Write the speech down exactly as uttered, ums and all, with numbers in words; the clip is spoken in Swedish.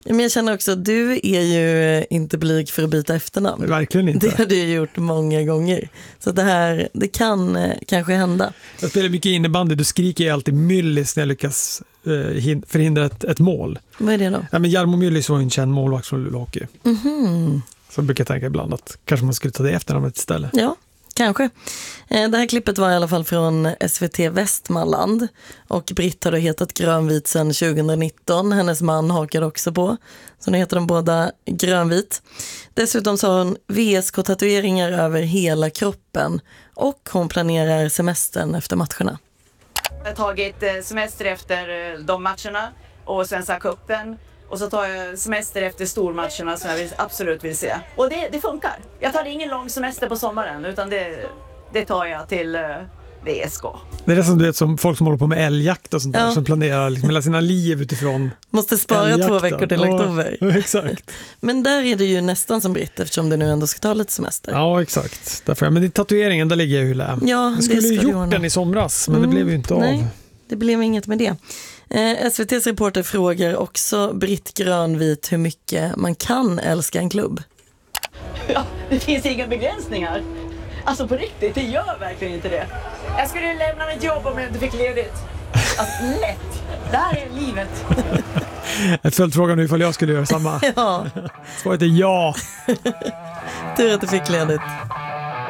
Men jag känner också att du är ju inte blyg för att byta efternamn. Verkligen inte. Det har du gjort många gånger. Så det här, det kan eh, kanske hända. Jag spelar mycket innebandy, du skriker ju alltid Myllis när jag lyckas eh, förhindra ett, ett mål. Vad är det då? Ja, men Jarmo Myllis var en känd målvakt från Luleå Hockey. Mhm. Så jag brukar tänka ibland att kanske man skulle ta det efternamnet istället. Ja, kanske. Eh, Det här klippet var i alla fall från S V T Västmanland. Och Britt har då hetat Grönvit sedan tjugonitton. Hennes man hakade också på. Så nu heter de båda Grönvit. Dessutom så har hon V S K-tatueringar över hela kroppen. Och hon planerar semestern efter matcherna. Jag har tagit semester efter de matcherna och Svenska cupen. Och så tar jag semester efter stormatcherna som jag vill, absolut vill se. Och det, det funkar. Jag tar ingen lång semester på sommaren utan det, det tar jag till uh, V S K. Det är det som du vet, som folk som håller på med älgjakt och sånt där, Ja. som planerar liksom hela sina liv utifrån Måste spara älgjakten. två veckor till oktober. Ja, exakt. Men där är det ju nästan som Britt eftersom du nu ändå ska ta lite semester. Ja, exakt. Därför, men i tatueringen, där ligger jag ju lä. Ja, Jag skulle det ju ska du gjort ordna. den i somras, men Mm, det blev ju inte nej. av. Det blev inget med det. Eh, S V T:s reporter frågar också Britt Grönvit hur mycket man kan älska en klubb. Ja, det finns inga begränsningar. Alltså på riktigt, det gör verkligen inte det. Jag skulle lämna mitt jobb om jag inte fick ledigt. Alltså lätt. Det här är livet. Ett följdfråga nu ifall jag skulle göra samma. Ja, Svaret är ja. tur att du fick ledigt.